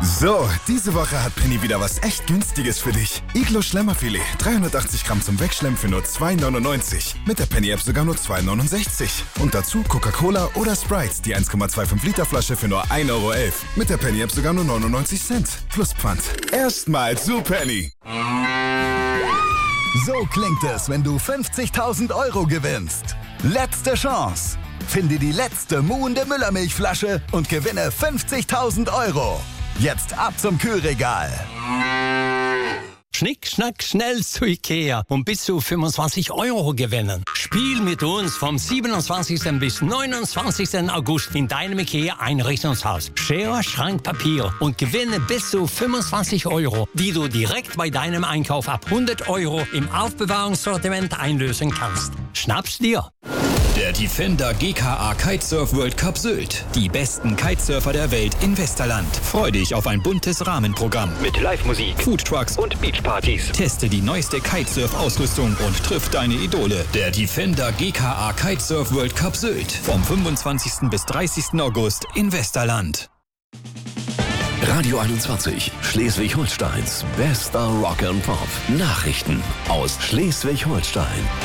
So, diese Woche hat Penny wieder was echt Günstiges für dich. Iglo Schlemmerfilet, 380 Gramm zum Wegschlemmen für nur 2,99. Mit der Penny-App sogar nur 2,69. Und dazu Coca-Cola oder Sprite, die 1,25 Liter Flasche für nur 1,11 Euro. Mit der Penny-App sogar nur 99 Cent. Plus Pfand. Erstmal zu Penny. So klingt es, wenn du 50.000 Euro gewinnst. Letzte Chance. Finde die letzte muhende Müllermilchflasche und gewinne 50.000 Euro. Jetzt ab zum Kühlregal. Schnick, schnack, schnell zu Ikea und bis zu 25 Euro gewinnen. Spiel mit uns vom 27. bis 29. August in deinem Ikea-Einrichtungshaus. Schere, Schrank, Papier und gewinne bis zu 25 Euro, die du direkt bei deinem Einkauf ab 100 Euro im Aufbewahrungssortiment einlösen kannst. Schnapp's dir! Der Defender GKA Kitesurf World Cup Sylt. Die besten Kitesurfer der Welt in Westerland. Freu dich auf ein buntes Rahmenprogramm mit Live-Musik, Foodtrucks und Beachpartys. Teste die neueste Kitesurf-Ausrüstung und triff deine Idole. Der Defender GKA Kitesurf World Cup Sylt. Vom 25. bis 30. August in Westerland. Radio 21, Schleswig-Holsteins bester Rock and Pop. Nachrichten aus Schleswig-Holstein.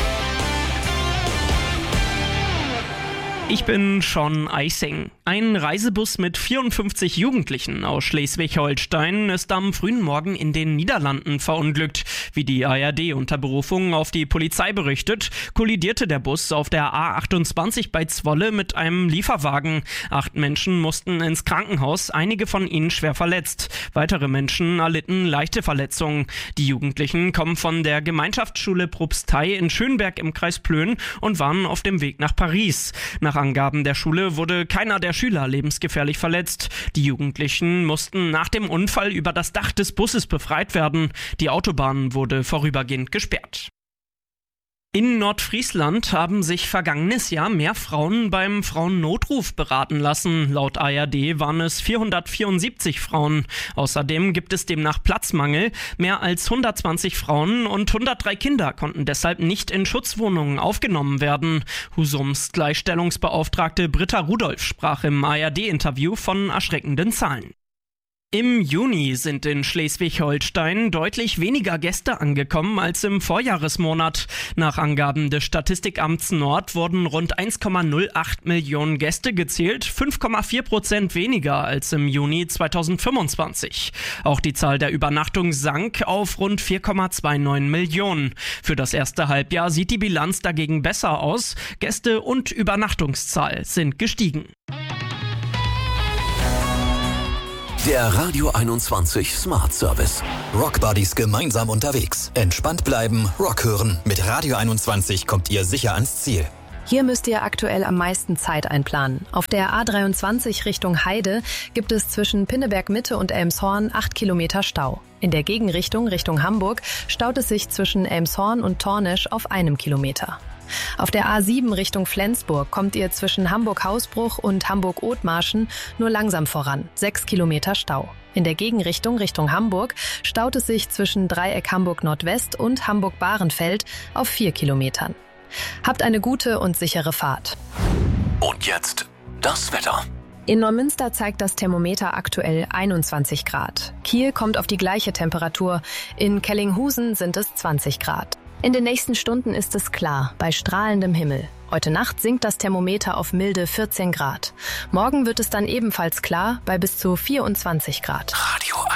Ich bin Sean Eising. Ein Reisebus mit 54 Jugendlichen aus Schleswig-Holstein ist am frühen Morgen in den Niederlanden verunglückt. Wie die ARD unter Berufung auf die Polizei berichtet, kollidierte der Bus auf der A28 bei Zwolle mit einem Lieferwagen. 8 Menschen mussten ins Krankenhaus, einige von ihnen schwer verletzt. Weitere Menschen erlitten leichte Verletzungen. Die Jugendlichen kommen von der Gemeinschaftsschule Propstei in Schönberg im Kreis Plön und waren auf dem Weg nach Paris. Nach Angaben der Schule wurde keiner der Schüler lebensgefährlich verletzt. Die Jugendlichen mussten nach dem Unfall über das Dach des Busses befreit werden. Die Autobahn wurde vorübergehend gesperrt. In Nordfriesland haben sich vergangenes Jahr mehr Frauen beim Frauennotruf beraten lassen. Laut ARD waren es 474 Frauen. Außerdem gibt es demnach Platzmangel. Mehr als 120 Frauen und 103 Kinder konnten deshalb nicht in Schutzwohnungen aufgenommen werden. Husums Gleichstellungsbeauftragte Britta Rudolph sprach im ARD-Interview von erschreckenden Zahlen. Im Juni sind in Schleswig-Holstein deutlich weniger Gäste angekommen als im Vorjahresmonat. Nach Angaben des Statistikamts Nord wurden rund 1,08 Millionen Gäste gezählt, 5,4% weniger als im Juni 2025. Auch die Zahl der Übernachtungen sank auf rund 4,29 Millionen. Für das erste Halbjahr sieht die Bilanz dagegen besser aus. Gäste- und Übernachtungszahl sind gestiegen. Der Radio 21 Smart Service. Rockbuddies gemeinsam unterwegs. Entspannt bleiben, Rock hören. Mit Radio 21 kommt ihr sicher ans Ziel. Hier müsst ihr aktuell am meisten Zeit einplanen. Auf der A23 Richtung Heide gibt es zwischen Pinneberg Mitte und Elmshorn 8 Kilometer Stau. In der Gegenrichtung Richtung Hamburg staut es sich zwischen Elmshorn und Tornisch auf 1 Kilometer. Auf der A7 Richtung Flensburg kommt ihr zwischen Hamburg-Hausbruch und Hamburg-Othmarschen nur langsam voran, 6 Kilometer Stau. In der Gegenrichtung Richtung Hamburg staut es sich zwischen Dreieck Hamburg-Nordwest und Hamburg-Bahrenfeld auf 4 Kilometern. Habt eine gute und sichere Fahrt. Und jetzt das Wetter. In Neumünster zeigt das Thermometer aktuell 21 Grad. Kiel kommt auf die gleiche Temperatur. In Kellinghusen sind es 20 Grad. In den nächsten Stunden ist es klar, bei strahlendem Himmel. Heute Nacht sinkt das Thermometer auf milde 14 Grad. Morgen wird es dann ebenfalls klar, bei bis zu 24 Grad. Radio